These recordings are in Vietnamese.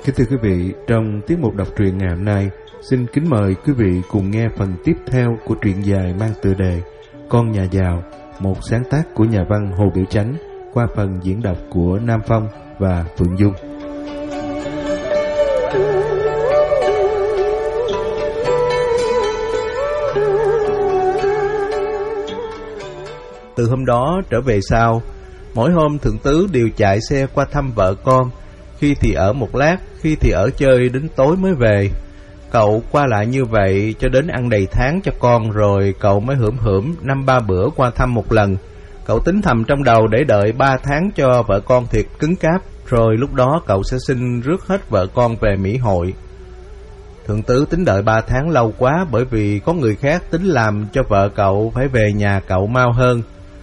Kính thưa quý vị, trong tiết mục đọc truyện ngày hôm nay, xin kính mời quý vị cùng nghe phần tiếp theo của truyện dài mang tựa đề Con Nhà Giàu, một sáng tác của nhà văn Hồ Biểu Chánh qua phần diễn đọc của Nam Phong và Phượng Dung. Từ hôm đó trở về sau, mỗi hôm thượng tứ đều chạy xe qua thăm vợ con, khi thì ở một lát, khi thì ở chơi đến tối mới về. Cậu qua lại như vậy cho đến ăn đầy tháng cho con rồi cậu mới hửm 5-3 bữa qua thăm một lần. Cậu tính thầm trong đầu để đợi 3 tháng cho vợ con thiệt cứng cáp, rồi lúc đó cậu sẽ xin rước hết vợ con về Mỹ Hội. Thượng tứ tính đợi 3 tháng lâu quá, bởi vì có người khác tính làm cho vợ cậu phải về nhà cậu mau hơn.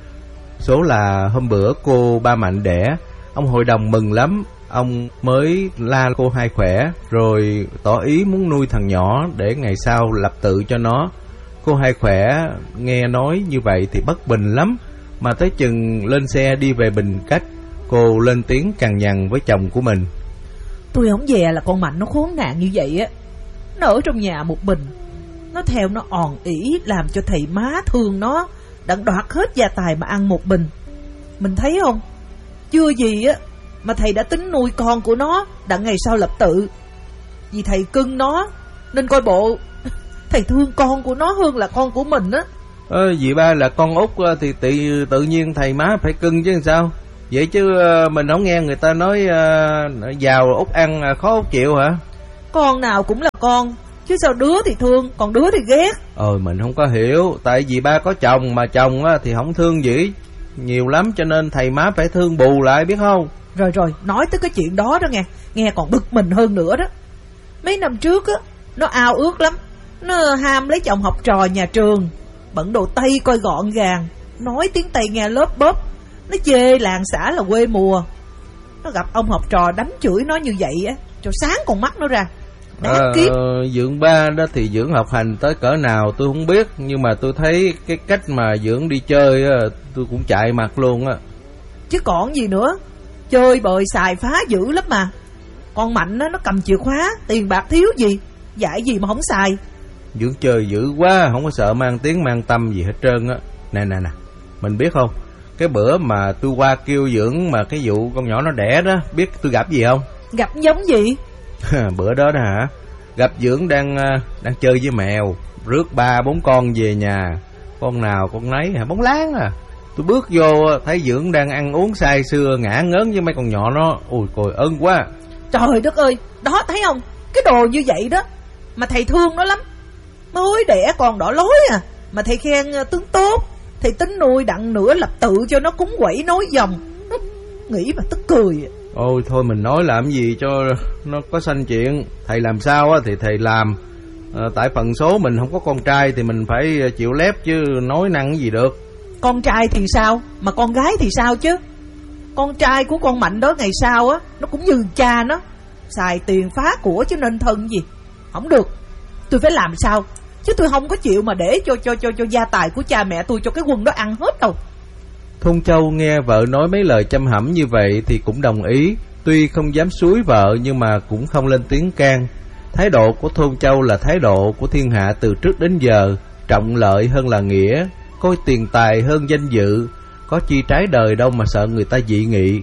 Số là hôm bữa cô ba Mạnh đẻ, ông hội đồng mừng lắm. Ông mới la cô Hai khỏe, rồi tỏ ý muốn nuôi thằng nhỏ để ngày sau lập tự cho nó. Cô Hai khỏe nghe nói như vậy thì bất bình lắm, mà tới chừng lên xe đi về Bình Cách, cô lên tiếng cằn nhằn với chồng của mình. Tôi không dè là con Mạnh nó khốn nạn như vậy á. Nó ở trong nhà một mình, nó theo nó òn ỉ làm cho thầy má thương nó, đặng đoạt hết gia tài mà ăn một mình. Mình thấy không, chưa gì á mà thầy đã tính nuôi con của nó đặng ngày sau lập tự. Vì thầy cưng nó nên coi bộ thầy thương con của nó hơn là con của mình á. Dì ba là con út thì tự nhiên thầy má phải cưng chứ sao. Vậy chứ mình không nghe người ta nói giàu út ăn khó út chịu hả? Con nào cũng là con, chứ sao đứa thì thương còn đứa thì ghét. Mình không có hiểu. Tại dì ba có chồng mà chồng thì không thương dĩ nhiều lắm, cho nên thầy má phải thương bù lại, biết không? Rồi, nói tới cái chuyện đó đó nghe còn bực mình hơn nữa đó. Mấy năm trước á, nó ao ước lắm, nó ham lấy chồng học trò nhà trường, bận đồ Tây coi gọn gàng, nói tiếng Tây nghe lớp bóp, nó chê làng xã là quê mùa. Nó gặp ông học trò đánh chửi nó như vậy á, cho sáng con mắt nó ra. Dưỡng ba đó thì dưỡng học hành tới cỡ nào tôi không biết, nhưng mà tôi thấy cái cách mà dưỡng đi chơi á, tôi cũng chạy mặt luôn á. Chứ còn gì nữa, chơi bời xài phá dữ lắm mà. Con Mạnh á, nó cầm chìa khóa, tiền bạc thiếu gì, dạy gì mà không xài. Dưỡng chơi dữ quá, không có sợ mang tiếng mang tâm gì hết trơn á. Nè, mình biết không, cái bữa mà tôi qua kêu Dưỡng mà cái vụ con nhỏ nó đẻ đó, biết tôi gặp gì không? Gặp giống gì? Bữa đó đó hả, gặp Dưỡng đang chơi với mèo, rước 3-4 con về nhà, con nào con nấy bóng láng à. Tôi bước vô thấy Dưỡng đang ăn uống say sưa ngã ngớn với mấy con nhỏ nó. Ôi trời ơn quá. Trời đất ơi, đó thấy không, cái đồ như vậy đó mà thầy thương nó lắm. Mới đẻ con đỏ lối à mà thầy khen tướng tốt. Thầy tính nuôi đặng nữa lập tự cho nó cúng quẩy nối dòng. Nghĩ mà tức cười. Ôi thôi mình nói làm gì cho nó có sanh chuyện. Thầy làm sao thì thầy làm. Tại phần số mình không có con trai thì mình phải chịu lép chứ nói năng gì được. Con trai thì sao, mà con gái thì sao chứ. Con trai của con Mạnh đó ngày sau á, nó cũng như cha nó, xài tiền phá của chứ nên thân gì. Không được, tôi phải làm sao, chứ tôi không có chịu mà để cho gia tài của cha mẹ tôi cho cái quân đó ăn hết đâu. Thôn Châu nghe vợ nói mấy lời châm hẩm như vậy thì cũng đồng ý. Tuy không dám xúi vợ nhưng mà cũng không lên tiếng can. Thái độ của Thôn Châu là thái độ của thiên hạ từ trước đến giờ, trọng lợi hơn là nghĩa, coi tiền tài hơn danh dự, có chi trái đời đâu mà sợ người ta dị nghị.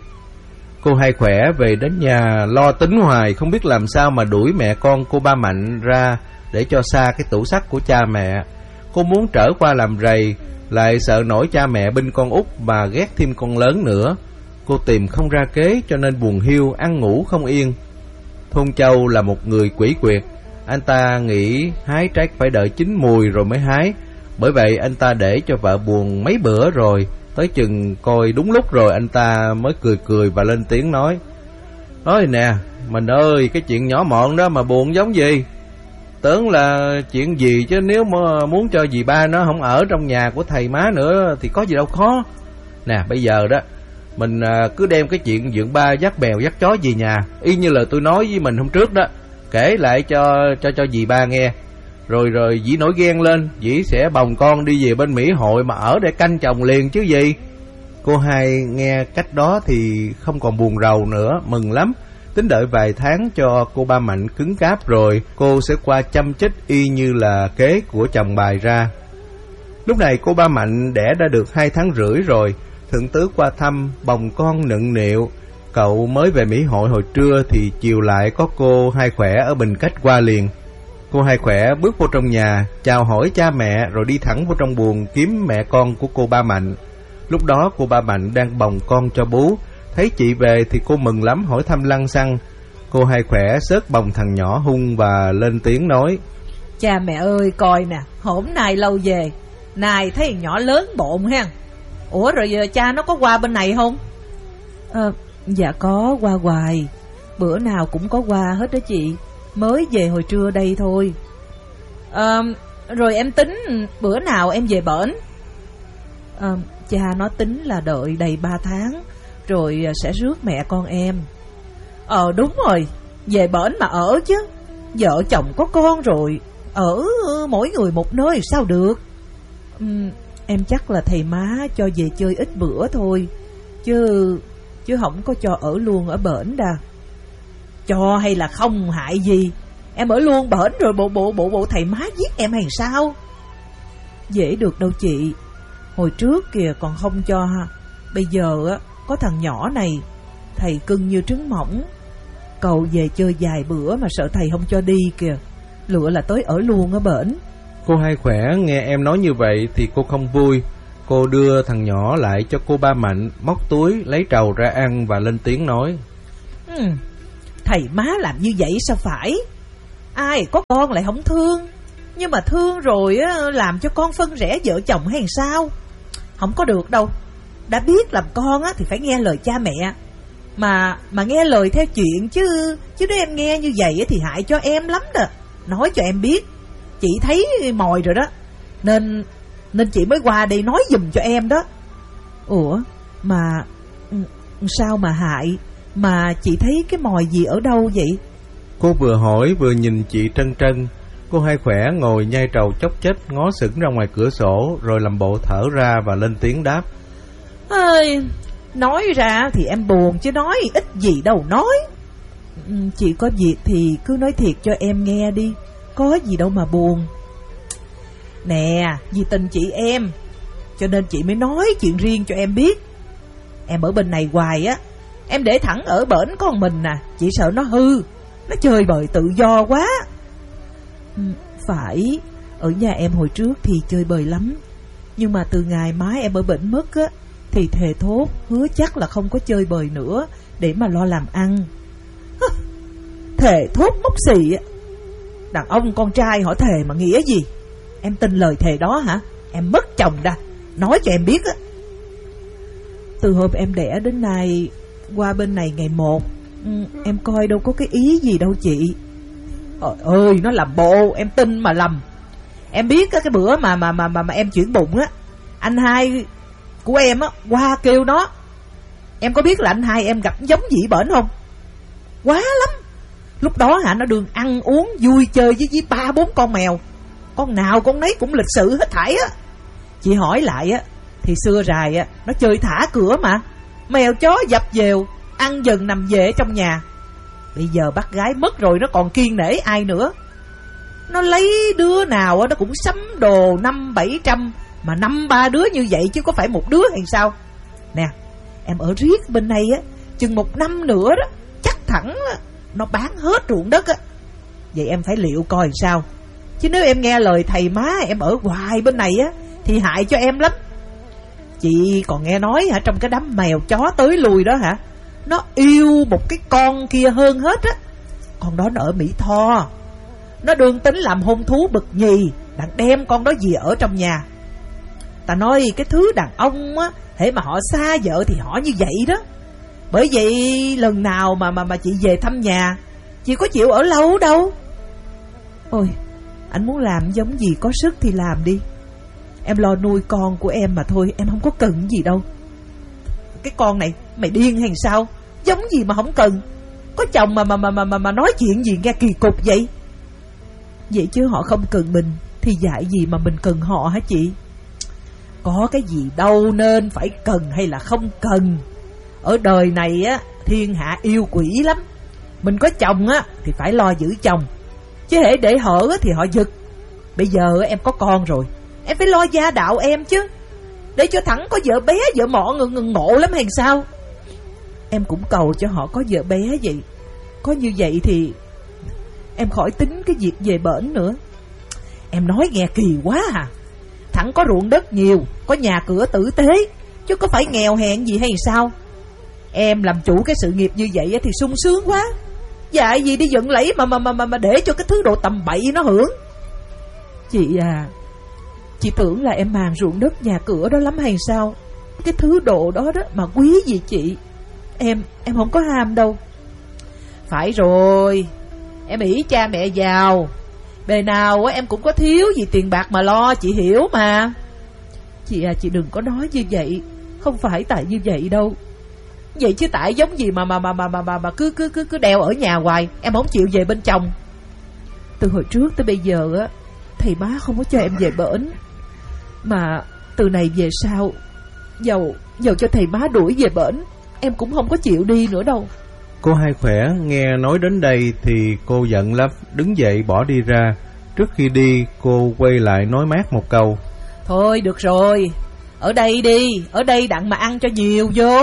Cô Hai khỏe về đến nhà lo tính hoài, không biết làm sao mà đuổi mẹ con cô ba Mạnh ra để cho xa cái tủ sắt của cha mẹ. Cô muốn trở qua làm rầy, lại sợ nổi cha mẹ binh con út mà ghét thêm con lớn nữa. Cô tìm không ra kế cho nên buồn hiu, ăn ngủ không yên. Thôn Châu là một người quỷ quyệt, anh ta nghĩ hái trái phải đợi chín mùi rồi mới hái. Bởi vậy anh ta để cho vợ buồn mấy bữa rồi, tới chừng coi đúng lúc rồi anh ta mới cười và lên tiếng nói. Nói nè, mình ơi, cái chuyện nhỏ mọn đó mà buồn giống gì. Tưởng là chuyện gì chứ nếu mà muốn cho dì ba nó không ở trong nhà của thầy má nữa thì có gì đâu khó. Nè bây giờ đó, mình cứ đem cái chuyện dưỡng ba dắt bèo dắt chó về nhà, y như lời tôi nói với mình hôm trước đó, kể lại cho dì ba nghe. Rồi dì nổi ghen lên, dì sẽ bồng con đi về bên Mỹ Hội mà ở để canh chồng liền chứ gì. Cô Hai nghe cách đó thì không còn buồn rầu nữa, mừng lắm. Tính đợi vài tháng cho cô Ba Mạnh cứng cáp rồi, cô sẽ qua chăm chích y như là kế của chồng bày ra. Lúc này cô Ba Mạnh đẻ đã được 2 tháng rưỡi rồi. Thượng tứ qua thăm, bồng con nựng nịu. Cậu mới về Mỹ hội hồi trưa thì chiều lại có cô Hai Khỏe ở Bình Cách qua liền. Cô Hai Khỏe bước vô trong nhà, chào hỏi cha mẹ rồi đi thẳng vô trong buồng kiếm mẹ con của cô Ba Mạnh. Lúc đó cô Ba Mạnh đang bồng con cho bú. Thấy chị về thì cô mừng lắm, hỏi thăm lăng xăng. Cô Hai Khỏe xớt bồng thằng nhỏ hung và lên tiếng nói: Cha mẹ ơi, coi nè, hổm nay lâu về, này thấy nhỏ lớn bộn ha. Ủa rồi giờ cha nó có qua bên này không? Dạ có qua hoài, bữa nào cũng có qua hết đó chị, mới về hồi trưa đây thôi. Rồi em tính bữa nào em về bển? Cha nó tính là đợi đầy 3 tháng rồi sẽ rước mẹ con em. Đúng rồi, về bển mà ở chứ, vợ chồng có con rồi, ở mỗi người một nơi sao được. Em chắc là thầy má cho về chơi ít bữa thôi, chứ không có cho ở luôn ở bển đà. Cho hay là không hại gì, em ở luôn bển rồi bộ thầy má giết em hay sao? Dễ được đâu chị, hồi trước kìa còn không cho ha. Bây giờ á, có thằng nhỏ này, thầy cưng như trứng mỏng. Cậu về chơi vài bữa mà sợ thầy không cho đi kìa, lựa là tới ở luôn ở bển. Cô Hai Khỏe nghe em nói như vậy thì cô không vui. Cô đưa thằng nhỏ lại cho cô Ba Mạnh, móc túi lấy trầu ra ăn và lên tiếng nói: Thầy má làm như vậy sao phải? Ai có con lại không thương, nhưng mà thương rồi á, làm cho con phân rẽ vợ chồng hay sao? Không có được đâu. Đã biết làm con á thì phải nghe lời cha mẹ, mà nghe lời theo chuyện chứ nếu em nghe như vậy á thì hại cho em lắm đó. Nói cho em biết, chị thấy mồi rồi đó, nên chị mới qua đây nói giùm cho em đó. Ủa mà sao mà hại, mà chị thấy cái mồi gì ở đâu vậy? Cô vừa hỏi vừa nhìn chị trân trân. Cô Hai Khỏe ngồi nhai trầu chốc chếch, ngó sững ra ngoài cửa sổ rồi làm bộ thở ra và lên tiếng đáp: Nói ra thì em buồn chứ nói ít gì đâu nói. Chị có việc thì cứ nói thiệt cho em nghe đi, có gì đâu mà buồn. Nè, vì tình chị em cho nên chị mới nói chuyện riêng cho em biết. Em ở bên này hoài á, em để thẳng ở bển con mình nè, chị sợ nó hư, nó chơi bời tự do quá. Phải, ở nhà em hồi trước thì chơi bời lắm, nhưng mà từ ngày má em ở bệnh mất á thì thề thốt hứa chắc là không có chơi bời nữa để mà lo làm ăn. Thề thốt mốc xì á, đàn ông con trai hỏi thề mà nghĩa gì? Em tin lời thề đó hả? Em mất chồng đã, nói cho em biết á. Từ hôm em đẻ đến nay, qua bên này ngày 1, em coi đâu có cái ý gì đâu chị. Trời ơi, nó làm bộ, em tin mà lầm. Em biết cái bữa mà em chuyển bụng á, anh hai của em á qua kêu nó. Em có biết là anh hai em gặp giống dị bển không? Quá lắm. Lúc đó hả, nó đường ăn uống vui chơi với 3-4 con mèo, con nào con nấy cũng lịch sự hết thảy á. Chị hỏi lại á thì xưa rài á, nó chơi thả cửa mà, mèo chó dập dèo, ăn dần nằm về trong nhà. Bây giờ bác gái mất rồi nó còn kiêng nể ai nữa. Nó lấy đứa nào á nó cũng sắm đồ 500-700, mà 5-3 đứa như vậy chứ có phải một đứa hay sao? Nè, em ở riết bên này á chừng 1 năm nữa đó, chắc thẳng á, nó bán hết ruộng đất á. Vậy em phải liệu coi sao, chứ nếu em nghe lời thầy má em ở hoài bên này á thì hại cho em lắm. Chị còn nghe nói hả, trong cái đám mèo chó tới lui đó hả, nó yêu một cái con kia hơn hết á. Con đó nó ở Mỹ Tho, nó đương tính làm hôn thú bậc nhì, đặng đem con đó về ở trong nhà. Ta nói cái thứ đàn ông á, hễ mà họ xa vợ thì họ như vậy đó. Bởi vậy lần nào mà chị về thăm nhà, chị có chịu ở lâu đâu. Ôi, anh muốn làm giống gì có sức thì làm đi, em lo nuôi con của em mà thôi, em không có cần gì đâu. Cái con này mày điên hay sao? Giống gì mà không cần? Có chồng mà nói chuyện gì nghe kỳ cục vậy? Vậy chứ họ không cần mình thì dạy gì mà mình cần họ hả chị? Có cái gì đâu nên phải cần hay là không cần. Ở đời này á, thiên hạ yêu quỷ lắm. Mình có chồng á thì phải lo giữ chồng, chứ hễ để hở thì họ giật. Bây giờ em có con rồi, em phải lo gia đạo em chứ, để cho thẳng có vợ bé vợ mọ ngộ lắm hay sao? Em cũng cầu cho họ có vợ bé vậy. Có như vậy thì em khỏi tính cái việc về bển nữa. Em nói nghe kỳ quá à. Thẳng có ruộng đất nhiều, có nhà cửa tử tế, chứ có phải nghèo hèn gì hay sao? Em làm chủ cái sự nghiệp như vậy thì sung sướng quá. Dạy gì đi dựng lẫy mà để cho cái thứ đồ tầm bậy nó hưởng. Chị à, chị tưởng là em màng ruộng đất nhà cửa đó lắm hay sao? Cái thứ đồ đó đó mà quý gì chị. Em không có ham đâu. Phải rồi, em ỷ cha mẹ giàu, bề nào em cũng có thiếu gì tiền bạc mà lo, chị hiểu mà. Chị à, chị đừng có nói như vậy. Không phải tại như vậy đâu. Vậy chứ tại giống gì mà cứ đeo ở nhà hoài, em không chịu về bên chồng. Từ hồi trước tới bây giờ á, thầy má không có cho em về bển. Mà từ này về sau, dầu cho thầy má đuổi về bển, em cũng không có chịu đi nữa đâu. Cô Hai Khỏe nghe nói đến đây thì cô giận lắm, đứng dậy bỏ đi ra. Trước khi đi, cô quay lại nói mát một câu: Thôi được rồi, ở đây đi, ở đây đặng mà ăn cho nhiều vô.